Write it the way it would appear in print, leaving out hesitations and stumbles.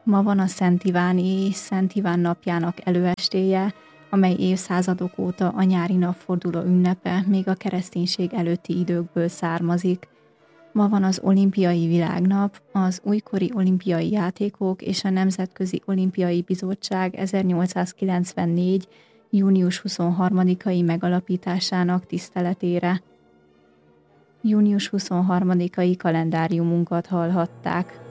Ma van a Szent Iváni és Szent Iván napjának előestéje, amely évszázadok óta a nyári napforduló ünnepe még a kereszténység előtti időkből származik. Ma van az olimpiai világnap, az újkori olimpiai játékok és a Nemzetközi Olimpiai Bizottság 1894. június 23-ai megalapításának tiszteletére. Június 23-ai kalendáriumunkat hallhatták.